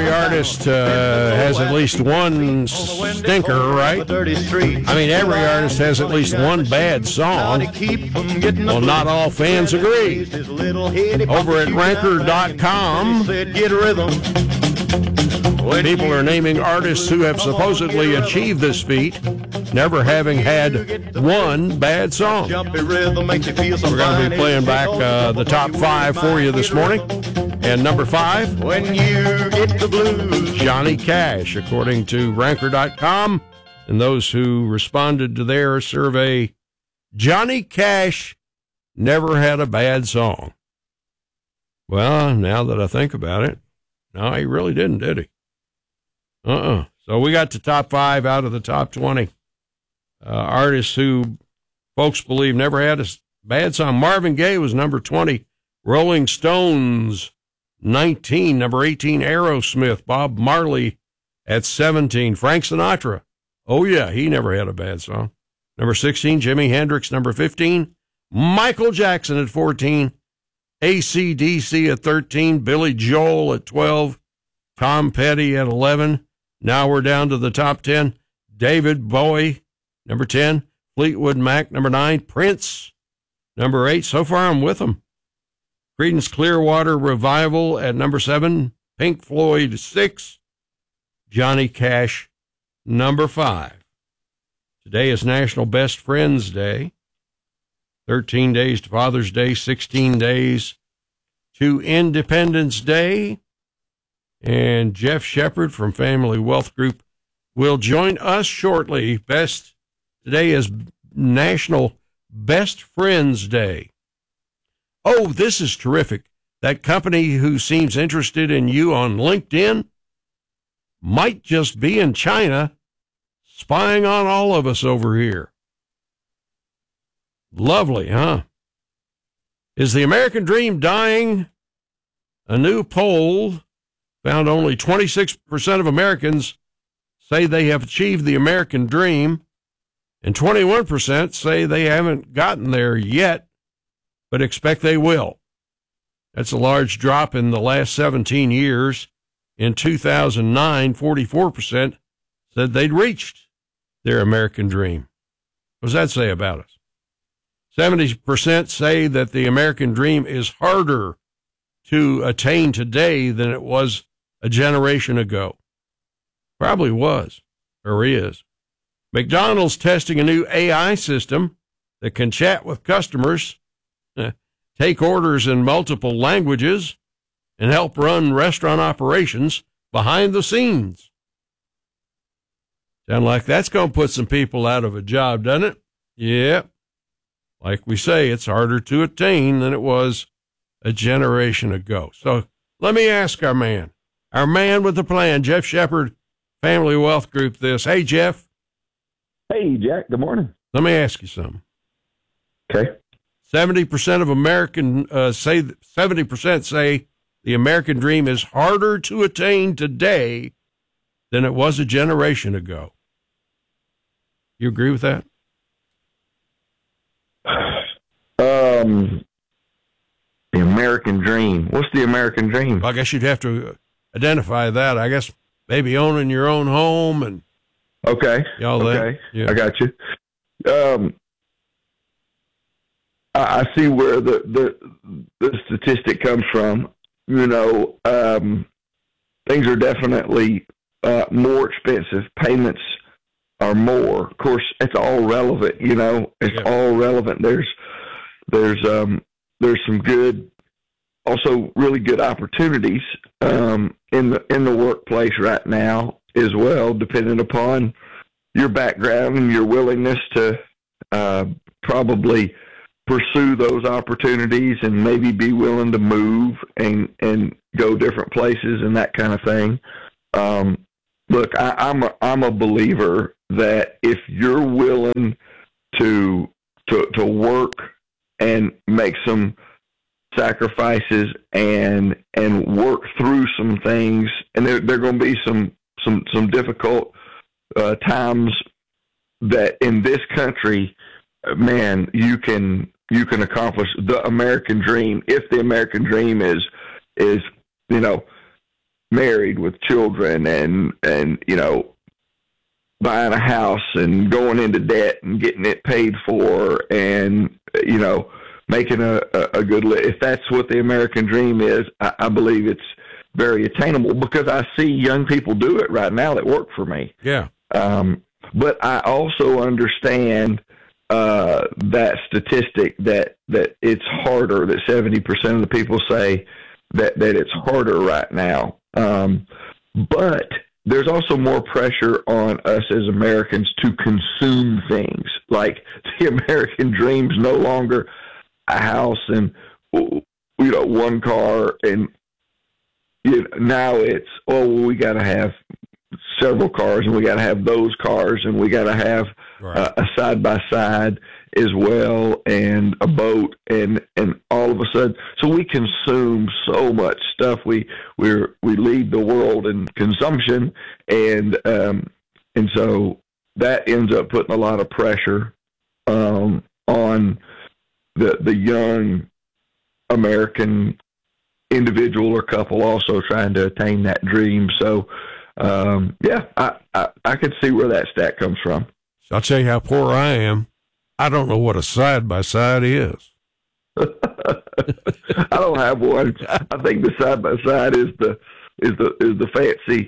every artist has at least one stinker, right? I mean, every artist has at least one bad song. Well, not all fans agree. Over at Ranker.com, people are naming artists who have supposedly achieved this feat, never having had one bad song. We're going to be playing back the top 5 for you this morning. And number 5, When You Get the Blues, Johnny Cash, according to Ranker.com. And those who responded to their survey, Johnny Cash never had a bad song. Well, now that I think about it, no, he really didn't, did he? So we got the top 5 out of the top 20 artists who folks believe never had a bad song. Marvin Gaye was number 20. Rolling Stones, 19. Number 18, Aerosmith. Bob Marley at 17. Frank Sinatra. Oh, yeah, he never had a bad song. Number 16, Jimi Hendrix. Number 15, Michael Jackson at 14. AC/DC at 13. Billy Joel at 12. Tom Petty at 11. Now we're down to the top 10. David Bowie, number 10. Fleetwood Mac, number 9. Prince, number 8. So far, I'm with them. Creedence Clearwater Revival at number 7. Pink Floyd, 6. Johnny Cash, number 5. Today is National Best Friends Day. 13 days to Father's Day, 16 days to Independence Day. And Jeff Shepard from Family Wealth Group will join us shortly. Today is National Best Friends Day. Oh, this is terrific. That company who seems interested in you on LinkedIn might just be in China spying on all of us over here. Lovely, huh? Is the American dream dying? A new poll found only 26% of Americans say they have achieved the American dream, and 21% say they haven't gotten there yet, but expect they will. That's a large drop in the last 17 years. In 2009, 44% said they'd reached their American dream. What does that say about us? 70% say that the American dream is harder to attain today than it was a generation ago. Probably was, or is. McDonald's testing a new AI system that can chat with customers, take orders in multiple languages, and help run restaurant operations behind the scenes. Sound like that's going to put some people out of a job, doesn't it? Yeah. Like we say, it's harder to attain than it was a generation ago. So let me ask our man with the plan, Jeff Shepard, Family Wealth Group, this. Hey, Jeff. Hey, Jack. Good morning. Let me ask you something. Okay. 70% of American 70% say the American dream is harder to attain today than it was a generation ago. You agree with that? The American dream. What's the American dream? Well, I guess you'd have to identify that. I guess maybe owning your own home and okay. That. Yeah. I got you. I see where the statistic comes from. You know, things are definitely more expensive. Payments are more. Of course, it's all relevant. You know, it's all relevant. There's some good, also really good opportunities in the workplace right now as well, depending upon your background and your willingness to probably pursue those opportunities and maybe be willing to move and go different places and that kind of thing. Look, I'm a believer that if you're willing to work and make some sacrifices and work through some things, and there are going to be some difficult times that in this country, man, you can accomplish the American dream if the American dream is married with children and buying a house and going into debt and getting it paid for and, making a good life. If that's what the American dream is, I believe it's very attainable because I see young people do it right now that work for me. Yeah. But I also understand that statistic that it's harder, that 70% of the people say that it's harder right now. But there's also more pressure on us as Americans to consume things. Like the American dream's no longer a house and, one car. And now it's, we got to have several cars and we got to have those cars and we got to have a side-by-side as well and a boat and all of a sudden, so we consume so much stuff. We lead the world in consumption and so that ends up putting a lot of pressure on the young American individual or couple also trying to attain that dream. So I could see where that stat comes from. I'll tell you how poor I am. I don't know what a side-by-side is. I don't have one. I think the side-by-side is the fancy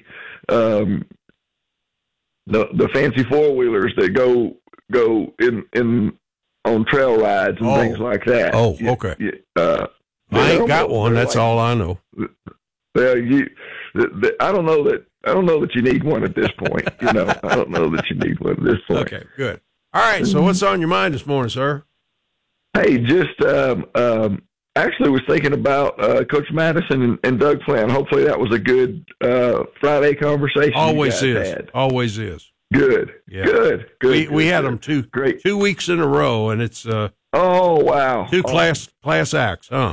the fancy four-wheelers that go in on trail rides and things like that. Oh, okay. I ain't got one. That's all I know. Well, I don't know that you need one at this point. I don't know that you need one at this point. Okay, good. All right. So what's on your mind this morning, sir? Hey, just actually was thinking about Coach Madison and Doug Flynn. Hopefully that was a good Friday conversation. Always is. Always is. Good. Yeah. Good. We had them 2 weeks in a row, and it's oh wow, 2 class acts, huh?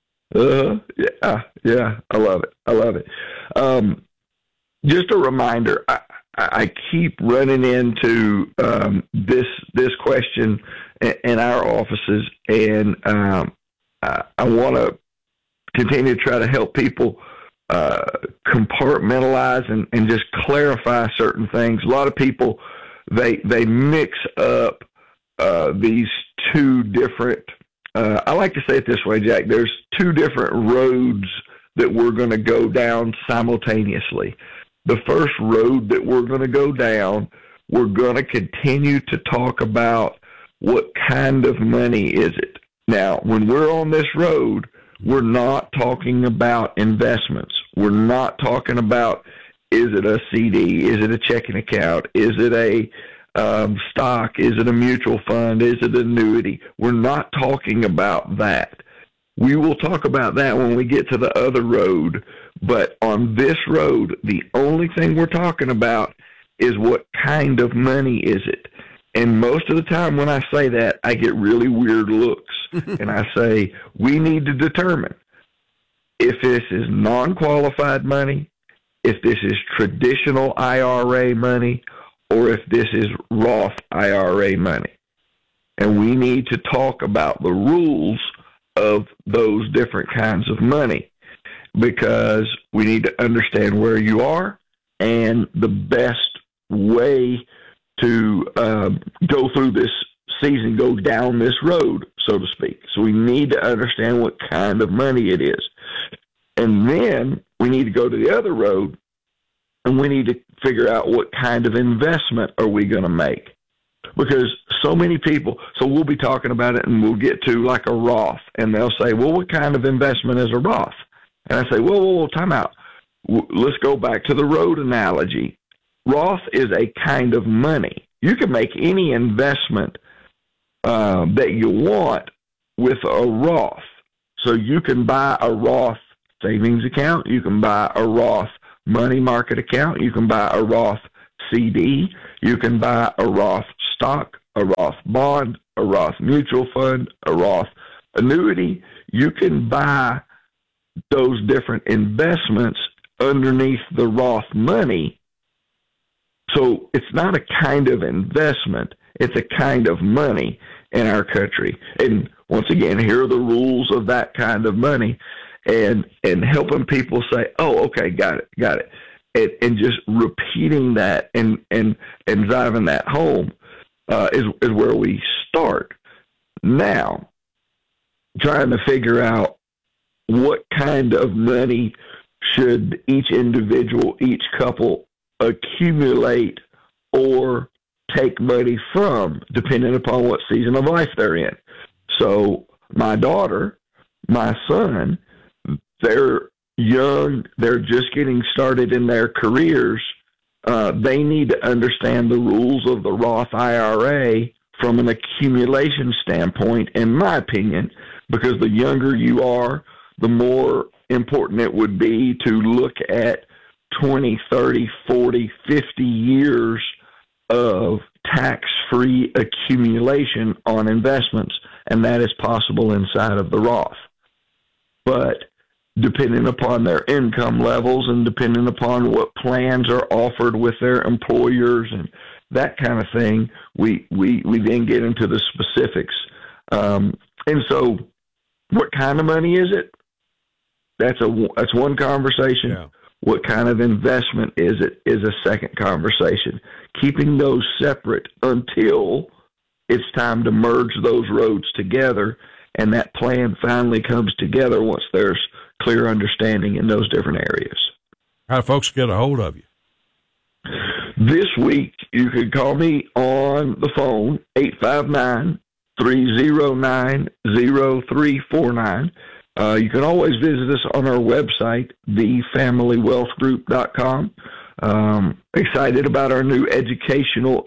Yeah. I love it. Just a reminder. I keep running into this question in our offices, and I want to continue to try to help people compartmentalize and just clarify certain things. A lot of people they mix up these 2 different. I like to say it this way, Jack. There's 2 different roads that we're going to go down simultaneously. The first road that we're going to go down, we're going to continue to talk about what kind of money is it. Now, when we're on this road, we're not talking about investments. We're not talking about, is it a CD? Is it a checking account? Is it a stock? Is it a mutual fund? Is it an annuity? We're not talking about that. We will talk about that when we get to the other road. But on this road, the only thing we're talking about is what kind of money is it. And most of the time when I say that, I get really weird looks. And I say, we need to determine if this is non-qualified money, if this is traditional IRA money, or if this is Roth IRA money. And we need to talk about the rules of those different kinds of money, because we need to understand where you are and the best way to go through this season, go down this road, so to speak. So we need to understand what kind of money it is. And then we need to go to the other road, and we need to figure out what kind of investment are we going to make. Because so many people, so we'll be talking about it and we'll get to like a Roth, and they'll say, well, what kind of investment is a Roth? And I say, whoa, time out. Let's go back to the road analogy. Roth is a kind of money. You can make any investment that you want with a Roth. So you can buy a Roth savings account. You can buy a Roth money market account. You can buy a Roth CD. You can buy a Roth stock, a Roth bond, a Roth mutual fund, a Roth annuity. You can buy those different investments underneath the Roth money. So it's not a kind of investment. It's a kind of money in our country. And once again, here are the rules of that kind of money. and helping people say, oh, okay, got it. And just repeating that and driving that home is where we start. Now, trying to figure out what kind of money should each individual, each couple accumulate or take money from, depending upon what season of life they're in. So my daughter, my son, they're young, they're just getting started in their careers. They need to understand the rules of the Roth IRA from an accumulation standpoint, in my opinion, because the younger you are, the more important it would be to look at 20, 30, 40, 50 years of tax-free accumulation on investments, and that is possible inside of the Roth. But depending upon their income levels and depending upon what plans are offered with their employers and that kind of thing, we then get into the specifics. And so what kind of money is it? That's one conversation. Yeah. What kind of investment is it is a second conversation. Keeping those separate until it's time to merge those roads together, and that plan finally comes together once there's clear understanding in those different areas. How do folks get a hold of you? This week, you can call me on the phone, 859-309-0349. You can always visit us on our website, thefamilywealthgroup.com. Excited about our new educational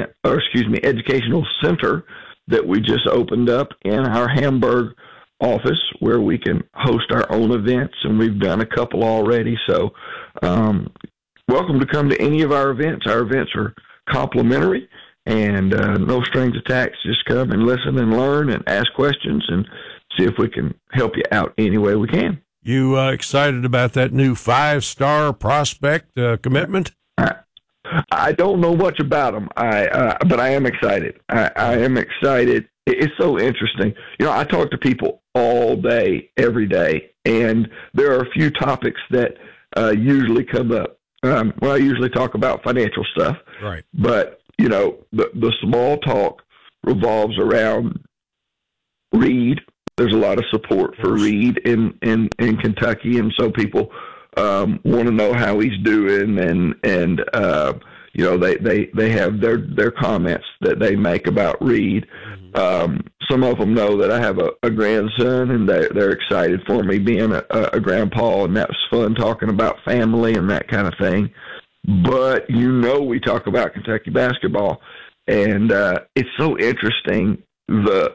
center that we just opened up in our Hamburg office, where we can host our own events, and we've done a couple already. So welcome to come to any of our events. Our events are complimentary and no strings attached. Just come and listen and learn and ask questions and see if we can help you out any way we can. You excited about that new 5-star prospect commitment? I don't know much about them, but I am excited. I am excited. It's so interesting. I talk to people all day, every day, and there are a few topics that usually come up. I usually talk about financial stuff, right? But the small talk revolves around Reed. There's a lot of support for Reed in Kentucky, and so people want to know how he's doing, and they have their comments that they make about Reed. Some of them know that I have a grandson, and they're excited for me being a grandpa, and that was fun talking about family and that kind of thing. But we talk about Kentucky basketball, and it's so interesting the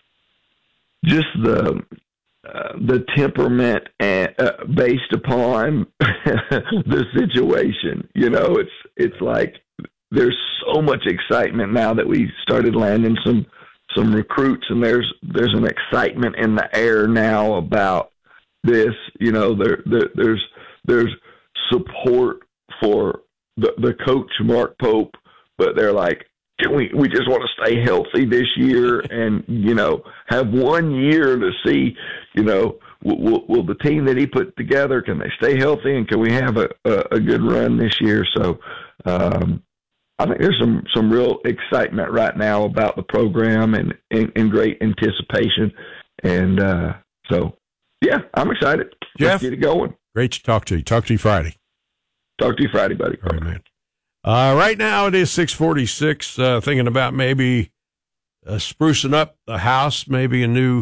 temperament based upon the situation. It's like there's so much excitement now that we started landing some recruits, and there's an excitement in the air now about this. There's support for the coach, Mark Pope, but they're like, we just want to stay healthy this year and, have 1 year to see, will the team that he put together, can they stay healthy, and can we have a good run this year? So I think there's some real excitement right now about the program and great anticipation. And so, yeah, I'm excited. Jeff, let's get it going. Great to talk to you. Talk to you Friday. Talk to you Friday, buddy. All right, man. Right now it is 6:46. Thinking about maybe sprucing up the house, maybe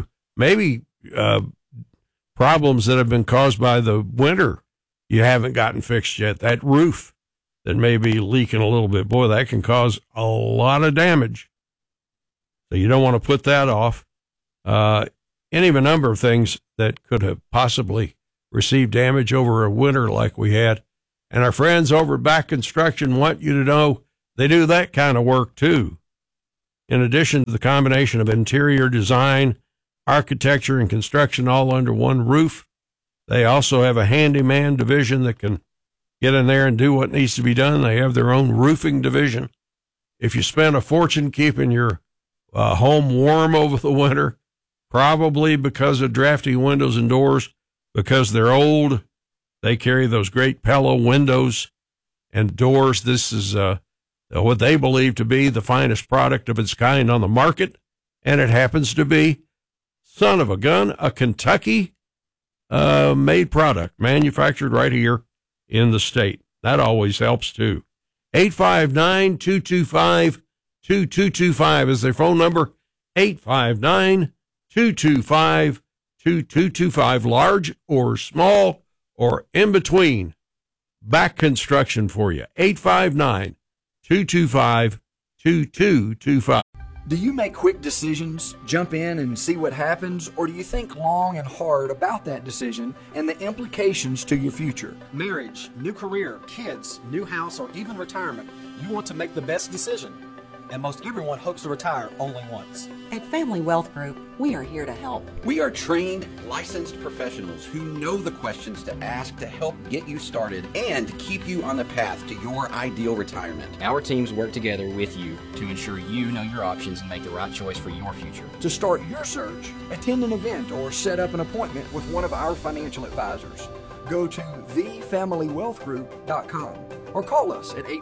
problems that have been caused by the winter you haven't gotten fixed yet. That roof that may be leaking a little bit, boy, that can cause a lot of damage. So you don't want to put that off. Any of a number of things that could have possibly received damage over a winter like we had. And our friends over at Back Construction want you to know they do that kind of work too. In addition to the combination of interior design, architecture, and construction all under one roof, they also have a handyman division that can get in there and do what needs to be done. They have their own roofing division. If you spend a fortune keeping your home warm over the winter, probably because of drafty windows and doors, because they're old. They carry those great Pella windows and doors. This is what they believe to be the finest product of its kind on the market, and it happens to be, son of a gun, a Kentucky made product, manufactured right here in the state. That always helps, too. 859-225-2225 is their phone number, 859-225-2225, large or small or in between. Back construction for you, 859-225-2225. Do you make quick decisions, jump in and see what happens, or do you think long and hard about that decision and the implications to your future? Marriage, new career, kids, new house, or even retirement. You want to make the best decision. And most everyone hopes to retire only once. At Family Wealth Group, we are here to help. We are trained, licensed professionals who know the questions to ask to help get you started and keep you on the path to your ideal retirement. Our teams work together with you to ensure you know your options and make the right choice for your future. To start your search, attend an event or set up an appointment with one of our financial advisors. Go to thefamilywealthgroup.com or call us at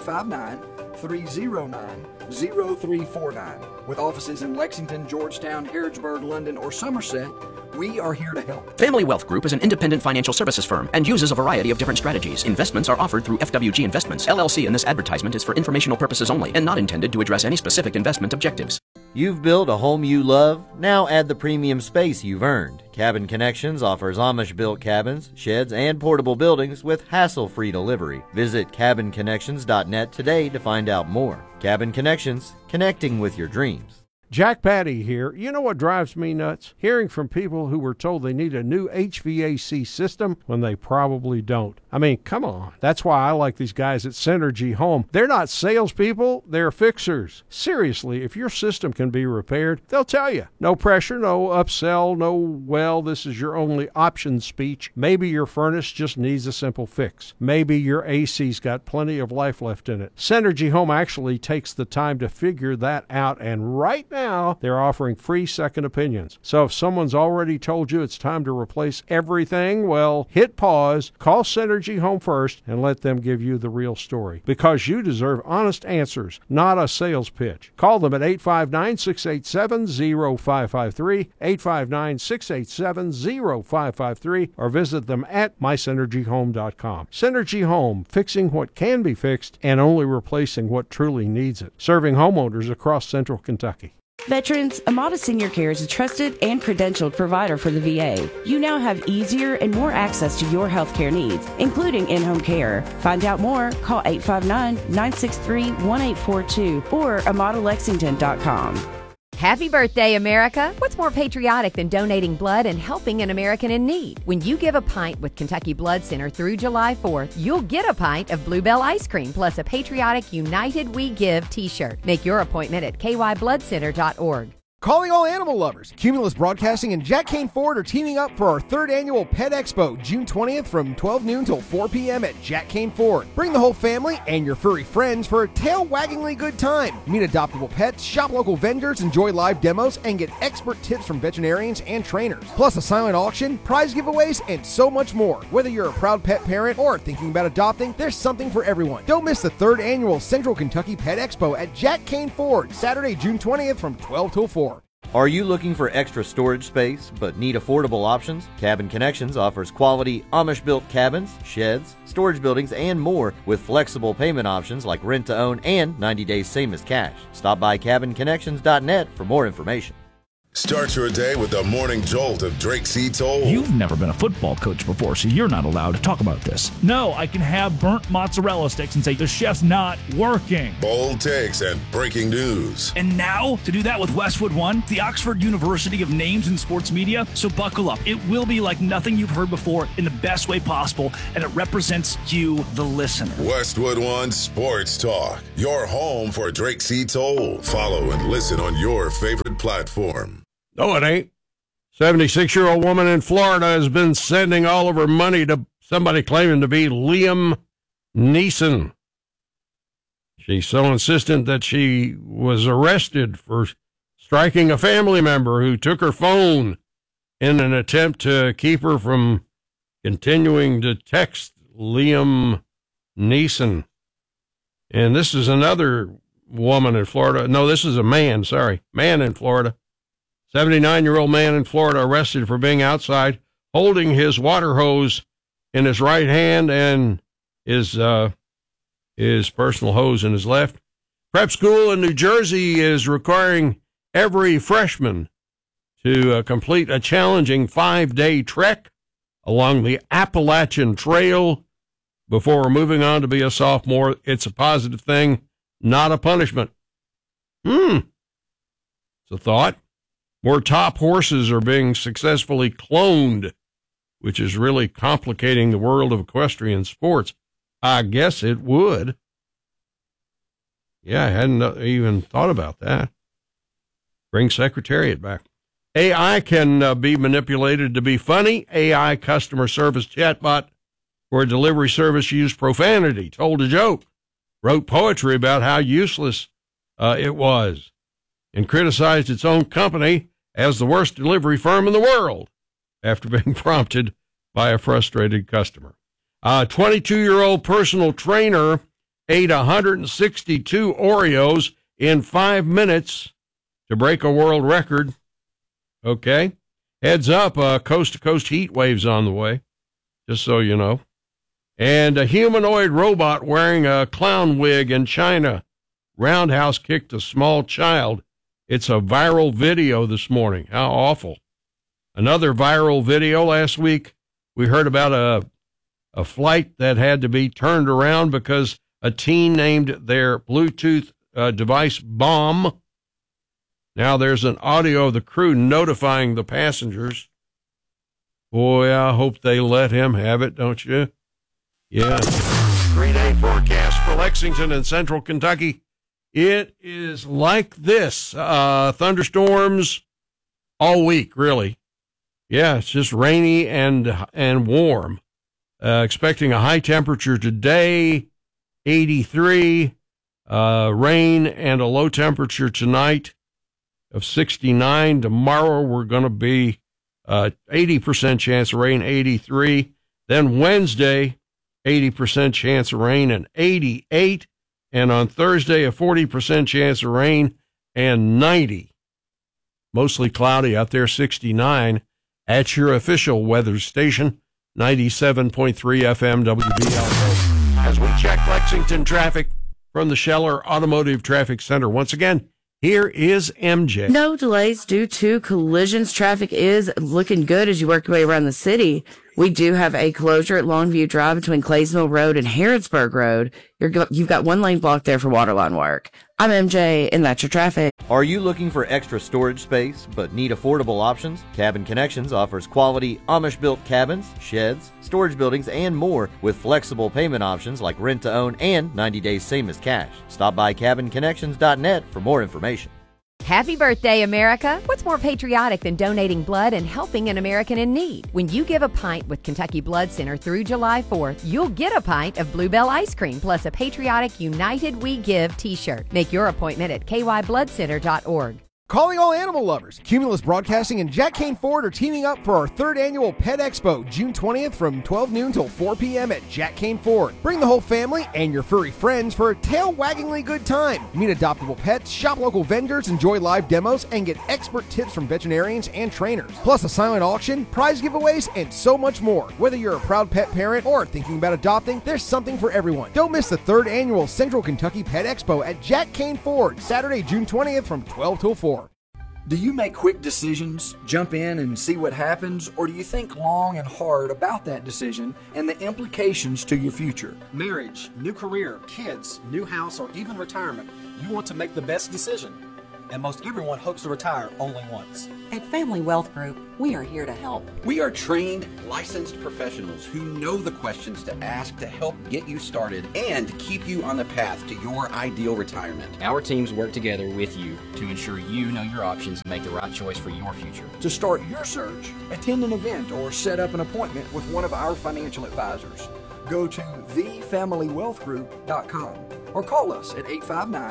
859-309-0349. With offices in Lexington, Georgetown, Harrodsburg, London, or Somerset, we are here to help. Family Wealth Group is an independent financial services firm and uses a variety of different strategies. Investments are offered through FWG Investments, LLC, and this advertisement is for informational purposes only and not intended to address any specific investment objectives. You've built a home you love. Now add the premium space you've earned. Cabin Connections offers Amish-built cabins, sheds, and portable buildings with hassle-free delivery. Visit cabinconnections.net today to find out more. Cabin Connections, connecting with your dreams. Jack Patty here. You know what drives me nuts? Hearing from people who were told they need a new HVAC system when they probably don't. I mean, come on. That's why I like these guys at Synergy Home. They're not salespeople, they're fixers. Seriously, if your system can be repaired, they'll tell you. No pressure, no upsell, no, well, this is your only option speech. Maybe your furnace just needs a simple fix. Maybe your AC's got plenty of life left in it. Synergy Home actually takes the time to figure that out, and right now, they're offering free second opinions. So if someone's already told you it's time to replace everything, well, hit pause, call Synergy Home first, and let them give you the real story. Because you deserve honest answers, not a sales pitch. Call them at 859-687-0553, 859-687-0553, or visit them at mysynergyhome.com. Synergy Home, fixing what can be fixed and only replacing what truly needs it. Serving homeowners across central Kentucky. Veterans, Amada Senior Care is a trusted and credentialed provider for the VA. You now have easier and more access to your health care needs, including in-home care. Find out more, call 859-963-1842 or AmadaLexington.com. Happy birthday, America! What's more patriotic than donating blood and helping an American in need? When you give a pint with Kentucky Blood Center through July 4th, you'll get a pint of Bluebell ice cream plus a patriotic United We Give t-shirt. Make your appointment at kybloodcenter.org. Calling all animal lovers. Cumulus Broadcasting and Jack Kane Ford are teaming up for our third annual Pet Expo, June 20th from 12 noon till 4 p.m. at Jack Kane Ford. Bring the whole family and your furry friends for a tail-waggingly good time. Meet adoptable pets, shop local vendors, enjoy live demos, and get expert tips from veterinarians and trainers. Plus a silent auction, prize giveaways, and so much more. Whether you're a proud pet parent or thinking about adopting, there's something for everyone. Don't miss the third annual Central Kentucky Pet Expo at Jack Kane Ford, Saturday, June 20th from 12 till 4. Are you looking for extra storage space but need affordable options? Cabin Connections offers quality Amish-built cabins, sheds, storage buildings, and more with flexible payment options like rent-to-own and 90 days same as cash. Stop by cabinconnections.net for more information. Start your day with the morning jolt of Drake C. Toll. You've never been a football coach before, so you're not allowed to talk about this. No, I can have burnt mozzarella sticks and say the chef's not working. Bold takes and breaking news. And now, to do that with Westwood One, the Oxford University of Names in Sports Media. So buckle up. It will be like nothing you've heard before in the best way possible, and it represents you, the listener. Westwood One Sports Talk, your home for Drake C. Toll. Follow and listen on your favorite platform. No, it ain't. 76-year-old woman in Florida has been sending all of her money to somebody claiming to be Liam Neeson. She's so insistent that she was arrested for striking a family member who took her phone in an attempt to keep her from continuing to text Liam Neeson. And this is another woman in Florida. No, this is a man, man in Florida. 79-year-old man in Florida arrested for being outside holding his water hose in his right hand and his personal hose in his left. Prep school in New Jersey is requiring every freshman to complete a challenging 5-day trek along the Appalachian Trail before moving on to be a sophomore. It's a positive thing, not a punishment. It's a thought. More top horses are being successfully cloned, which is really complicating the world of equestrian sports. I guess it would. Yeah, I hadn't even thought about that. Bring Secretariat back. AI can be manipulated to be funny. AI customer service chatbot for a delivery service used profanity, told a joke, wrote poetry about how useless it was, and criticized its own company as the worst delivery firm in the world after being prompted by a frustrated customer. A 22-year-old personal trainer ate 162 Oreos in 5 minutes to break a world record. Okay. Heads up, coast-to-coast heat waves on the way, just so you know. And a humanoid robot wearing a clown wig in China roundhouse kicked a small child. It's a viral video this morning. How awful. Another viral video last week, we heard about a flight that had to be turned around because a teen named their Bluetooth device Bomb. Now there's an audio of the crew notifying the passengers. Boy, I hope they let him have it, don't you? Yeah. 3-day forecast for Lexington and central Kentucky. It is like this. Thunderstorms all week, really. Yeah, it's just rainy and warm. Expecting a high temperature today, 83. Rain and a low temperature tonight of 69. Tomorrow we're going to be 80% chance of rain, 83. Then Wednesday, 80% chance of rain and 88. And on Thursday, a 40% chance of rain and 90. Mostly cloudy out there, 69. At your official weather station, 97.3 FM WBLK. As we check Lexington traffic from the Scheller Automotive Traffic Center. Once again, here is MJ. No delays due to collisions. Traffic is looking good as you work your way around the city. We do have a closure at Longview Drive between Claysville Road and Harrodsburg Road. You've got one lane blocked there for waterline work. I'm MJ, and that's your traffic. Are you looking for extra storage space but need affordable options? Cabin Connections offers quality Amish-built cabins, sheds, storage buildings, and more with flexible payment options like rent-to-own and 90 days same as cash. Stop by cabinconnections.net for more information. Happy birthday, America! What's more patriotic than donating blood and helping an American in need? When you give a pint with Kentucky Blood Center through July 4th, you'll get a pint of Bluebell ice cream plus a patriotic United We Give t-shirt. Make your appointment at kybloodcenter.org. Calling all animal lovers. Cumulus Broadcasting and Jack Kane Ford are teaming up for our 3rd annual Pet Expo, June 20th from 12 noon till 4 p.m. at Jack Kane Ford. Bring the whole family and your furry friends for a tail-waggingly good time. Meet adoptable pets, shop local vendors, enjoy live demos, and get expert tips from veterinarians and trainers. Plus a silent auction, prize giveaways, and so much more. Whether you're a proud pet parent or thinking about adopting, there's something for everyone. Don't miss the 3rd annual Central Kentucky Pet Expo at Jack Kane Ford, Saturday, June 20th from 12 till 4. Do you make quick decisions, jump in and see what happens, or do you think long and hard about that decision and the implications to your future? Marriage, new career, kids, new house, or even retirement, you want to make the best decision. And most everyone hopes to retire only once. At Family Wealth Group, we are here to help. We are trained, licensed professionals who know the questions to ask to help get you started and keep you on the path to your ideal retirement. Our teams work together with you to ensure you know your options and make the right choice for your future. To start your search, attend an event or set up an appointment with one of our financial advisors. Go to thefamilywealthgroup.com or call us at 859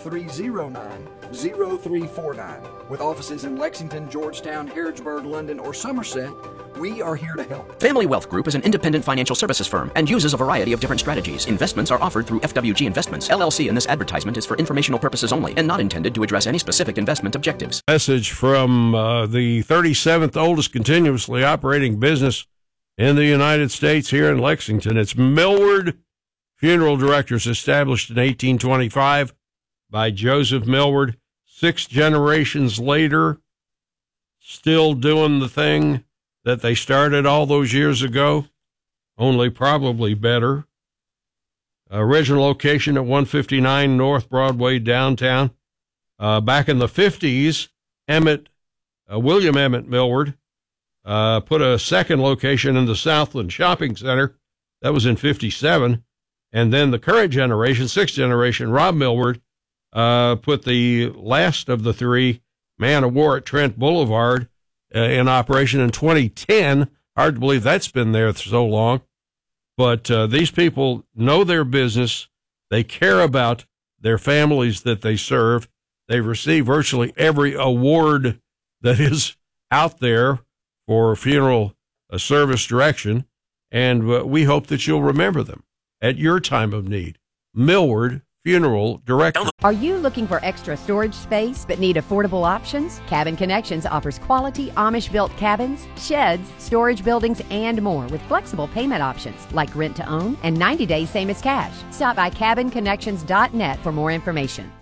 833-309-0349. With offices in Lexington, Georgetown, Harrodsburg, London, or Somerset, we are here to help. Family Wealth Group is an independent financial services firm and uses a variety of different strategies. Investments are offered through FWG Investments. LLC in this advertisement is for informational purposes only and not intended to address any specific investment objectives. Message from the 37th oldest continuously operating business in the United States here in Lexington. It's Millward Funeral Directors, established in 1825 by Joseph Millward. 6 generations later, still doing the thing that they started all those years ago, only probably better. Original location at 159 North Broadway, downtown. Back in the 50s, William Emmett Millward put a second location in the Southland Shopping Center. That was in 57. And then the current generation, 6th generation, Rob Millward, put the last of the 3, Man of War at Trent Boulevard, in operation in 2010. Hard to believe that's been there so long. But these people know their business. They care about their families that they serve. They've received virtually every award that is out there for funeral service direction, and we hope that you'll remember them at your time of need. Millward Funeral Director. Are you looking for extra storage space but need affordable options? Cabin Connections offers quality Amish-built cabins, sheds, storage buildings, and more with flexible payment options like rent to own and 90 days same as cash. Stop by cabinconnections.net for more information.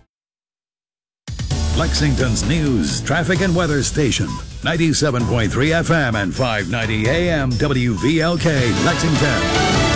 Lexington's news, traffic, and weather station. 97.3 FM and 590 AM WVLK, Lexington.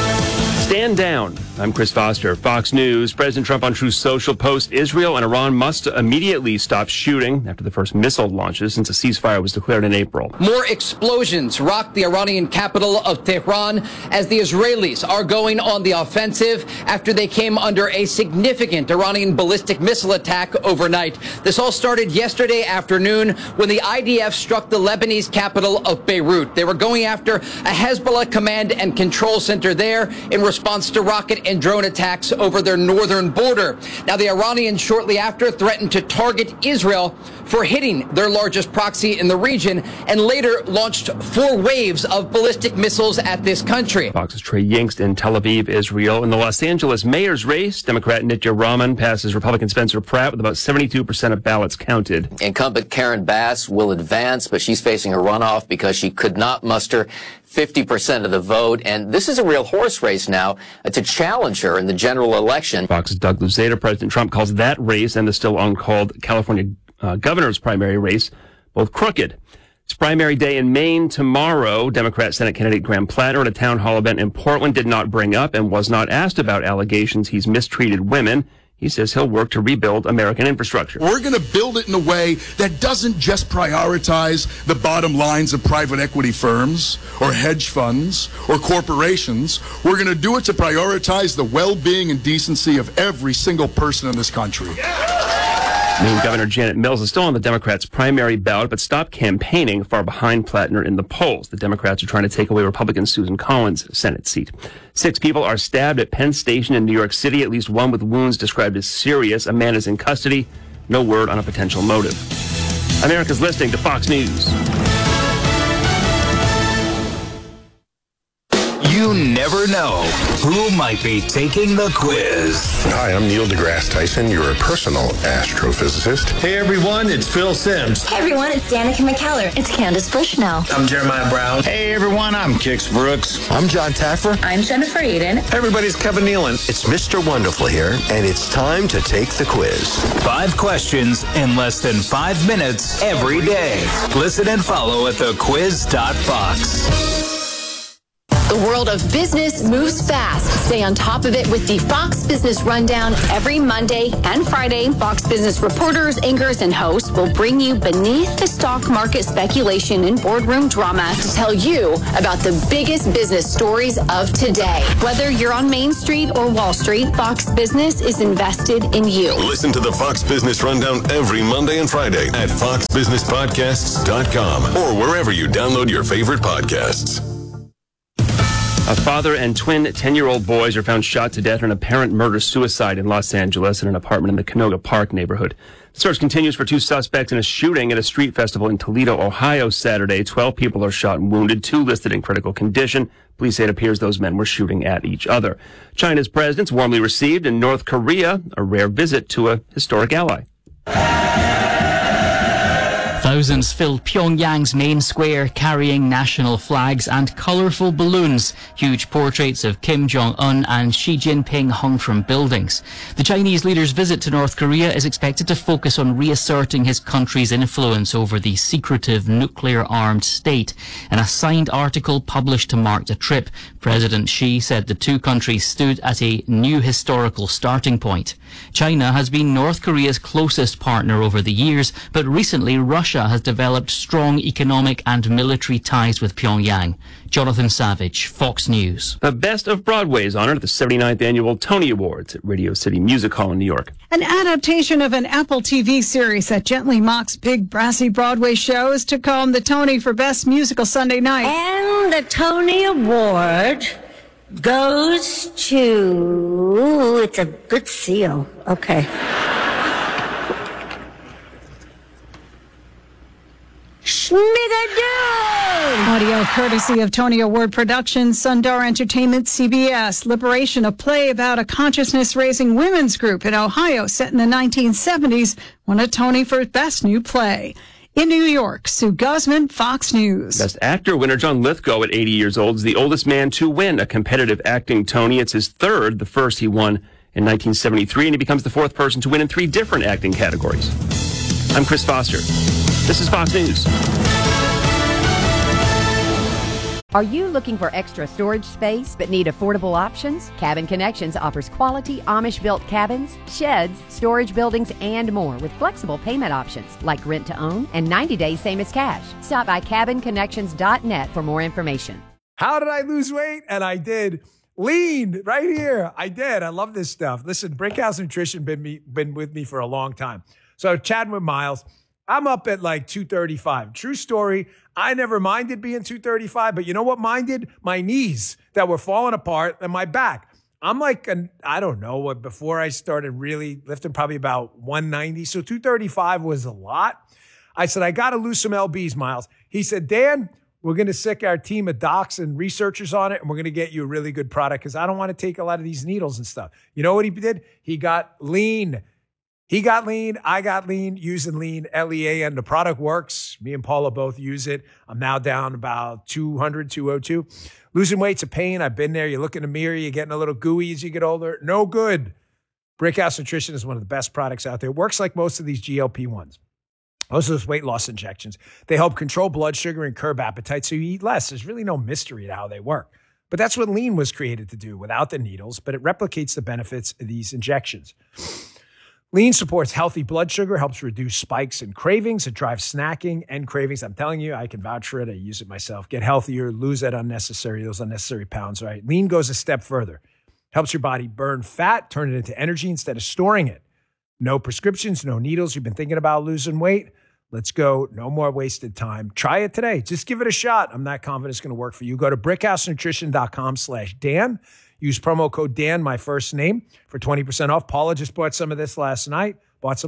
Stand down. I'm Chris Foster. Fox News. President Trump on Truth Social posts Israel and Iran must immediately stop shooting after the first missile launches since a ceasefire was declared in April. More explosions rocked the Iranian capital of Tehran as the Israelis are going on the offensive after they came under a significant Iranian ballistic missile attack overnight. This all started yesterday afternoon when the IDF struck the Lebanese capital of Beirut. They were going after a Hezbollah command and control center there in response to rocket and drone attacks over their northern border. Now, the Iranians shortly after threatened to target Israel for hitting their largest proxy in the region and later launched 4 waves of ballistic missiles at this country. Fox's Trey Yingst in Tel Aviv, Israel. In the Los Angeles mayor's race, Democrat Nitya Raman passes Republican Spencer Pratt with about 72% of ballots counted. Incumbent Karen Bass will advance, but she's facing a runoff because she could not muster 50% of the vote, and this is a real horse race now to challenge her in the general election. Fox's Doug Luzader. President Trump calls that race and the still uncalled California governor's primary race both crooked. It's primary day in Maine tomorrow. Democrat Senate candidate Graham Platter at a town hall event in Portland did not bring up and was not asked about allegations he's mistreated women. He says he'll work to rebuild American infrastructure. We're going to build it in a way that doesn't just prioritize the bottom lines of private equity firms or hedge funds or corporations. We're going to do it to prioritize the well-being and decency of every single person in this country. Maine Governor Janet Mills is still on the Democrats' primary ballot, but stopped campaigning far behind Plattner in the polls. The Democrats are trying to take away Republican Susan Collins' Senate seat. 6 people are stabbed at Penn Station in New York City, at least one with wounds described as serious. A man is in custody. No word on a potential motive. America's listening to Fox News. You never know who might be taking the quiz. Hi, I'm Neil deGrasse Tyson, your personal astrophysicist. Hey everyone, it's Phil Sims. Hey everyone, it's Danica McKellar. It's Candace Bushnell. I'm Jeremiah Brown. Hey everyone, I'm Kix Brooks. I'm John Taffer. I'm Jennifer Eden. Hey everybody, it's Kevin Nealon. It's Mr. Wonderful here, and it's time to take the quiz. 5 questions in less than 5 minutes every day. Listen and follow at thequiz.fox. The world of business moves fast. Stay on top of it with the Fox Business Rundown every Monday and Friday. Fox Business reporters, anchors, and hosts will bring you beneath the stock market speculation and boardroom drama to tell you about the biggest business stories of today. Whether you're on Main Street or Wall Street, Fox Business is invested in you. Listen to the Fox Business Rundown every Monday and Friday at foxbusinesspodcasts.com or wherever you download your favorite podcasts. A father and twin 10-year-old boys are found shot to death in an apparent murder-suicide in Los Angeles in an apartment in the Canoga Park neighborhood. The search continues for two suspects in a shooting at a street festival in Toledo, Ohio, Saturday. 12 people are shot and wounded, 2 listed in critical condition. Police say it appears those men were shooting at each other. China's president's warmly received in North Korea, a rare visit to a historic ally. Thousands filled Pyongyang's main square carrying national flags and colourful balloons. Huge portraits of Kim Jong-un and Xi Jinping hung from buildings. The Chinese leader's visit to North Korea is expected to focus on reasserting his country's influence over the secretive nuclear-armed state. In a signed article published to mark the trip, President Xi said the two countries stood at a new historical starting point. China has been North Korea's closest partner over the years, but recently Russia has developed strong economic and military ties with Pyongyang. Jonathan Savage, Fox News. The Best of Broadway is honored at the 79th Annual Tony Awards at Radio City Music Hall in New York. An adaptation of an Apple TV series that gently mocks big brassy Broadway shows took home the Tony for Best Musical Sunday night. And the Tony Award goes to... It's a good seal. Okay. Schmigadoon! Audio courtesy of Tony Award Productions, Sundar Entertainment, CBS. Liberation, a play about a consciousness-raising women's group in Ohio set in the 1970s, won a Tony for Best New Play. In New York, Sue Guzman, Fox News. Best Actor winner John Lithgow at 80 years old is the oldest man to win a competitive acting Tony. It's his third. The first he won in 1973, and he becomes the fourth person to win in 3 different acting categories. I'm Chris Foster. This is Fox News. Are you looking for extra storage space but need affordable options? Cabin Connections offers quality Amish-built cabins, sheds, storage buildings, and more with flexible payment options like rent-to-own and 90 days same as cash. Stop by cabinconnections.net for more information. How did I lose weight? And I did. Lean right here. I did. I love this stuff. Listen, Brickhouse Nutrition been with me for a long time. So chatting with Miles, I'm up at like 235. True story. I never minded being 235, but you know what minded? My knees that were falling apart and my back. I'm like, I don't know, before I started really lifting, probably about 190. So 235 was a lot. I said, I got to lose some lbs, Miles. He said, Dan, we're going to sick our team of docs and researchers on it, and we're going to get you a really good product because I don't want to take a lot of these needles and stuff. You know what he did? He got lean. He got lean. I got lean using lean, L-E-A-N. The product works. Me and Paula both use it. I'm now down about 200, 202. Losing weight's a pain. I've been there. You look in the mirror. You're getting a little gooey as you get older. No good. Brickhouse Nutrition is one of the best products out there. It works like most of these GLP-1s. Most of those weight loss injections. They help control blood sugar and curb appetite so you eat less. There's really no mystery to how they work. But that's what lean was created to do without the needles, but it replicates the benefits of these injections. Lean supports healthy blood sugar, helps reduce spikes and cravings. It drives snacking and cravings. I'm telling you, I can vouch for it. I use it myself. Get healthier, lose those unnecessary pounds, right? Lean goes a step further. Helps your body burn fat, turn it into energy instead of storing it. No prescriptions, no needles. You've been thinking about losing weight? Let's go. No more wasted time. Try it today. Just give it a shot. I'm not confident it's going to work for you. Go to brickhousenutrition.com/Dan. Use promo code Dan, my first name, for 20% off. Paula just bought some of this last night.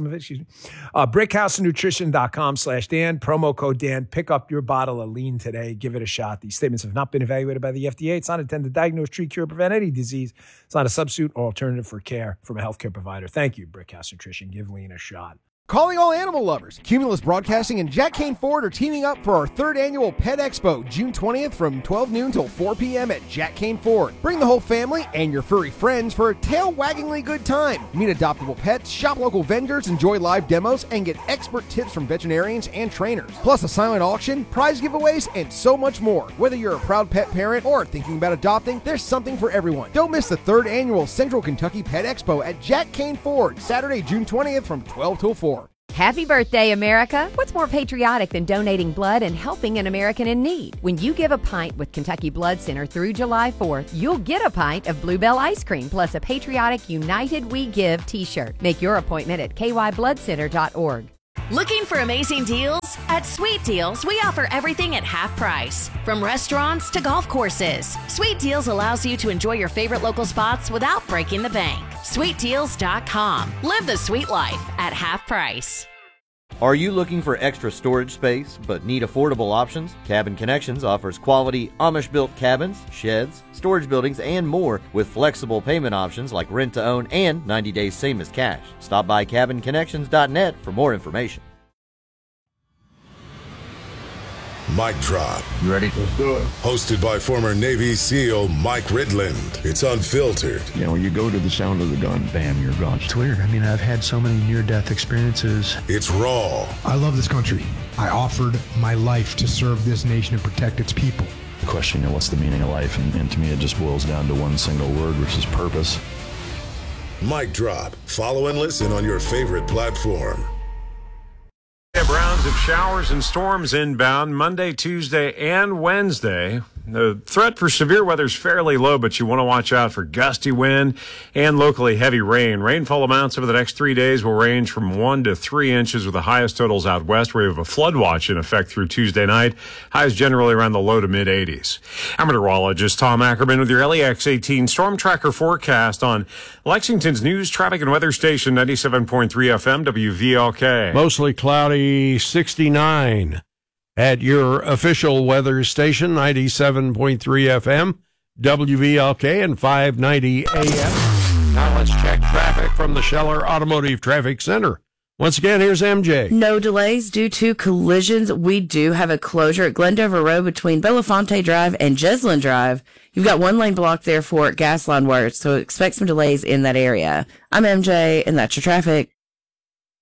Brickhousenutrition.com/Dan. Promo code Dan. Pick up your bottle of lean today. Give it a shot. These statements have not been evaluated by the FDA. It's not intended to diagnose, treat, cure, or prevent any disease. It's not a substitute or alternative for care from a healthcare provider. Thank you, Brickhouse Nutrition. Give lean a shot. Calling all animal lovers. Cumulus Broadcasting and Jack Kane Ford are teaming up for our 3rd annual Pet Expo, June 20th from 12 noon till 4 p.m. at Jack Kane Ford. Bring the whole family and your furry friends for a tail-waggingly good time. Meet adoptable pets, shop local vendors, enjoy live demos, and get expert tips from veterinarians and trainers. Plus a silent auction, prize giveaways, and so much more. Whether you're a proud pet parent or thinking about adopting, there's something for everyone. Don't miss the 3rd annual Central Kentucky Pet Expo at Jack Kane Ford, Saturday, June 20th from 12 till 4. Happy birthday, America! What's more patriotic than donating blood and helping an American in need? When you give a pint with Kentucky Blood Center through July 4th, you'll get a pint of Bluebell ice cream plus a patriotic United We Give t-shirt. Make your appointment at kybloodcenter.org. Looking for amazing deals? At Sweet Deals, we offer everything at half price. From restaurants to golf courses, Sweet Deals allows you to enjoy your favorite local spots without breaking the bank. SweetDeals.com. Live the sweet life at half price. Are you looking for extra storage space but need affordable options? Cabin Connections offers quality Amish-built cabins, sheds, storage buildings, and more with flexible payment options like rent-to-own and 90 days same as cash. Stop by CabinConnections.net for more information. Mic Drop. You ready? Let's do it. Hosted by former Navy SEAL Mike Ridland. It's unfiltered. You know, when you go to the sound of the gun, bam, you're gone. It's weird. I mean, I've had so many near-death experiences. It's raw. I love this country. I offered my life to serve this nation and protect its people. The question, what's the meaning of life? And to me, it just boils down to one single word, which is purpose. Mic Drop. Follow and listen on your favorite platform. Rounds of showers and storms inbound Monday, Tuesday, and Wednesday. The threat for severe weather is fairly low, but you want to watch out for gusty wind and locally heavy rain. Rainfall amounts over the next 3 days will range from 1 to 3 inches, with the highest totals out west, where we have a flood watch in effect through Tuesday night. Highs generally around the low to mid 80s. I'm meteorologist Tom Ackerman with your LEX 18 Storm Tracker forecast on Lexington's news, traffic, and weather station 97.3 FM WVLK. Mostly cloudy, 69. At your official weather station, 97.3 FM, WVLK, and 590 AM. Now let's check traffic from the Scheller Automotive Traffic Center. Once again, here's MJ. No delays due to collisions. We do have a closure at Glendover Road between Belafonte Drive and Jeslyn Drive. You've got one lane blocked there for gas line work, so expect some delays in that area. I'm MJ, and that's your traffic.